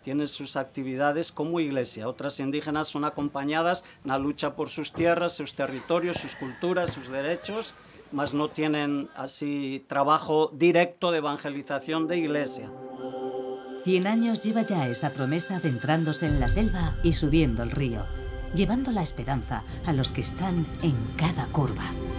tienen sus actividades como iglesia. Otras indígenas son acompañadas en la lucha por sus tierras, sus territorios, sus culturas, sus derechos, mas no tienen así trabajo directo de evangelización de iglesia. 100 años lleva ya esa promesa adentrándose en la selva y subiendo el río, llevando la esperanza a los que están en cada curva.